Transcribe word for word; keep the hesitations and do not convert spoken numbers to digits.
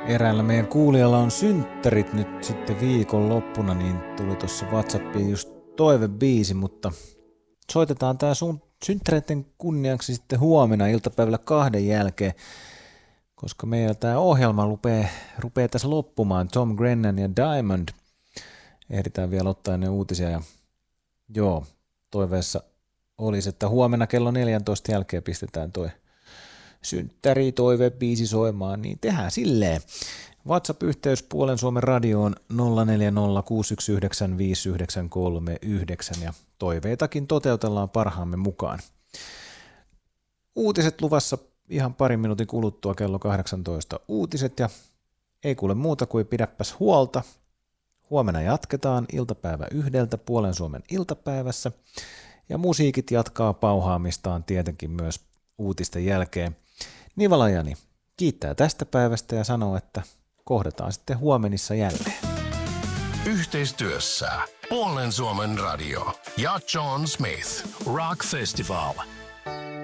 eräällä meidän kuulijalla on synttärit nyt sitten viikonloppuna, niin tuli tuossa WhatsAppiin just toivebiisi, mutta soitetaan tää sun synttäreiden kunniaksi sitten huomenna iltapäivällä kahden jälkeen, koska meillä tää ohjelma rupeaa, rupeaa tässä loppumaan. Tom Grennan ja Diamond. Ehditään vielä ottaa ennen uutisia ja joo, toiveessa olisi, että huomenna kello neljäntoista jälkeen pistetään toi synttäri toivebiisi soimaan, niin tehdään silleen. WhatsApp-yhteys Puolen Suomen radioon nolla neljä nolla kuusi yksi yhdeksän viisi yhdeksän kolme yhdeksän ja toiveitakin toteutellaan parhaamme mukaan. Uutiset luvassa ihan parin minuutin kuluttua kello kahdeksantoista uutiset ja ei kuule muuta kuin pidäpäs huolta. Huomenna jatketaan iltapäivä yhdeltä Puolen Suomen iltapäivässä ja musiikit jatkaa pauhaamistaan tietenkin myös uutisten jälkeen. Nivala Jani kiittää tästä päivästä ja sanoo, että kohdataan sitten huomenissa jälleen. Yhteistyössä Puolen Suomen radio ja John Smith Rock Festival.